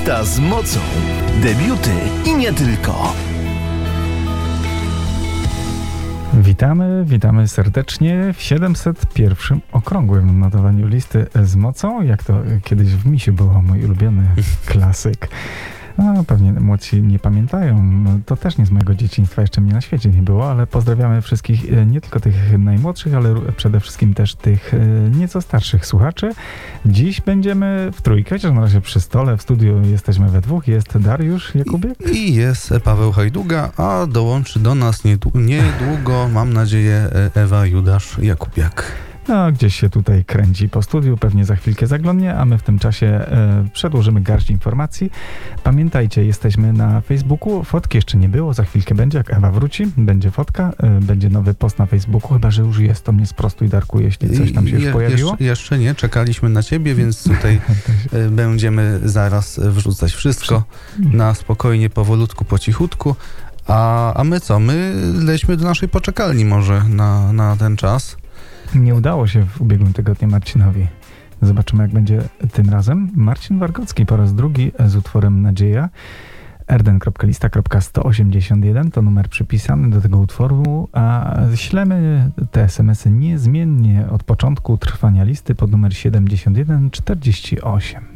Lista z mocą. Debiuty i nie tylko. Witamy serdecznie w 701. okrągłym notowaniu listy z mocą. Jak to kiedyś w Misiu było, mój ulubiony klasyk. No, pewnie młodsi nie pamiętają. To też nie z mojego dzieciństwa, jeszcze mnie na świecie nie było, ale pozdrawiamy wszystkich, nie tylko tych najmłodszych, ale przede wszystkim też tych nieco starszych słuchaczy. Dziś będziemy w trójkę, chociaż na razie przy stole, w studiu jesteśmy we dwóch. Jest Dariusz Jakubiak. I jest Paweł Hajduga, a dołączy do nas niedługo, mam nadzieję, Ewa Judasz-Jakubiak. No, gdzieś się tutaj kręci po studiu, pewnie za chwilkę zaglądnie, a my w tym czasie przedłożymy garść informacji. Pamiętajcie, jesteśmy na Facebooku, fotki jeszcze nie było, za chwilkę będzie, jak Ewa wróci, będzie fotka, będzie nowy post na Facebooku, chyba że już jest, to mnie sprostuj, Darku, jeśli coś tam się już pojawiło. Jeszcze nie, czekaliśmy na ciebie, więc tutaj będziemy zaraz wrzucać wszystko na spokojnie, powolutku, po cichutku. A my co? My lećmy do naszej poczekalni może na ten czas. Nie udało się w ubiegłym tygodniu Marcinowi. Zobaczymy, jak będzie tym razem. Marcin Wargocki po raz drugi z utworem Nadzieja. erden.lista.181 to numer przypisany do tego utworu, a ślemy te SMS-y niezmiennie od początku trwania listy pod numer 7148.